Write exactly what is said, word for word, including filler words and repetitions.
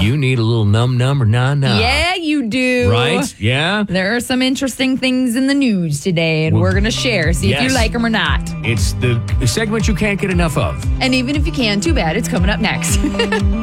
You need a little num num or nah nah. Yeah, you do. Right? Yeah. There are some interesting things in the news today, and Well, we're going to share, see yes. if you like them or not. It's the segment you can't get enough of. And even if you can, too bad. It's coming up next.